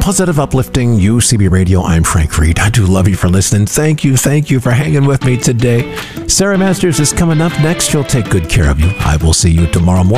positive, uplifting UCB Radio. I'm Frank Reed. I do love you for listening. Thank you for hanging with me today. Sarah Masters is coming up next. She'll take good care of you. I will see you tomorrow morning.